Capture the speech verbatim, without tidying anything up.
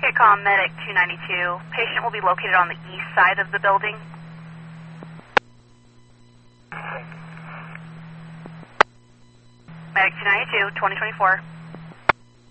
Here, call Medic two ninety-two. Patient will be located on the east side of the building. Medic two ninety-two, twenty twenty-four.